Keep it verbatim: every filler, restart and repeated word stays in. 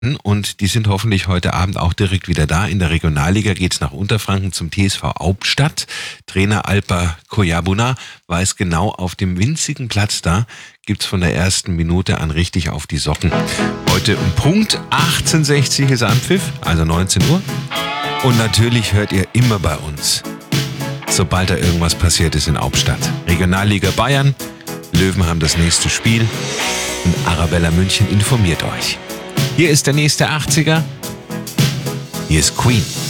Und die sind hoffentlich heute Abend auch direkt wieder da. In der Regionalliga geht's nach Unterfranken zum T S V Hauptstadt. Trainer Alper Koyabuna weiß genau, auf dem winzigen Platz da gibt's von der ersten Minute an richtig auf die Socken. Heute um Punkt achtzehn Uhr sechzig ist Anpfiff, also neunzehn Uhr. Und natürlich hört ihr immer bei uns, sobald da irgendwas passiert ist in Hauptstadt. Regionalliga Bayern, Löwen haben das nächste Spiel und Arabella München informiert euch. Hier ist der nächste achtziger. Hier ist Queen.